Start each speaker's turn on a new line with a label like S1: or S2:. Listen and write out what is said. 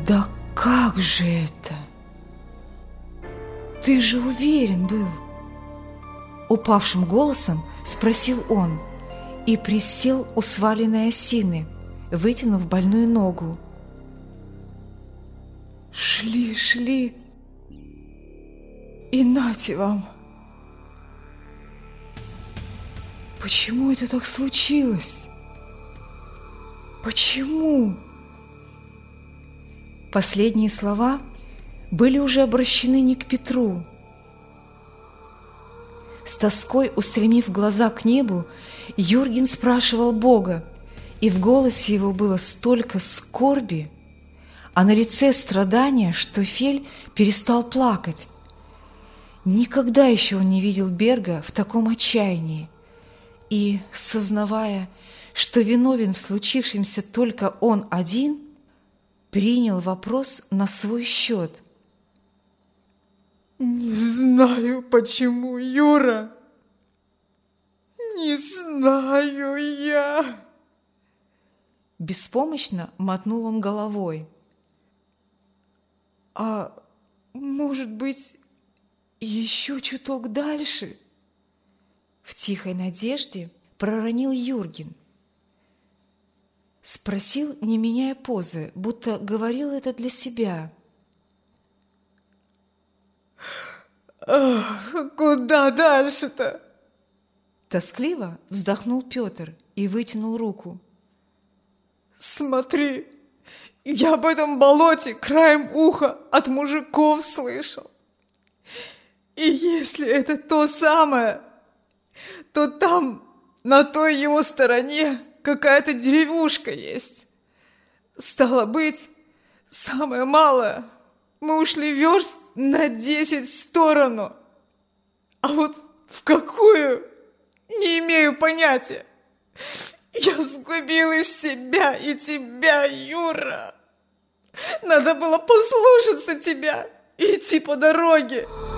S1: Да как же это? Ты же уверен был? Упавшим голосом спросил он и присел у сваленной осины, вытянув больную ногу. Шли, и нате вам. Почему это так случилось? Почему? Последние слова были уже обращены не к Петру. С тоской устремив глаза к небу, Юрген спрашивал Бога, и в голосе его было столько скорби, а на лице страдания, что Фель перестал плакать. Никогда еще он не видел Берга в таком отчаянии, и, сознавая, что виновен в случившемся только он один, принял вопрос на свой счет.
S2: Не знаю, почему, Юра. Не знаю я.
S1: Беспомощно мотнул он головой.
S2: А может быть, еще чуток дальше?
S1: В тихой надежде проронил Юрген. Спросил, не меняя позы, будто говорил это для себя.
S2: Куда дальше-то?
S1: Тоскливо вздохнул Петр и вытянул руку.
S2: Смотри, я об этом болоте краем уха от мужиков слышал. И если это то самое, то там, на той его стороне, какая-то деревушка есть. Стало быть, самое малое, мы ушли верст на 10 в сторону. А вот в какую, не имею понятия. Я сгубил из себя и тебя, Юра. Надо было послушаться тебя и идти по дороге.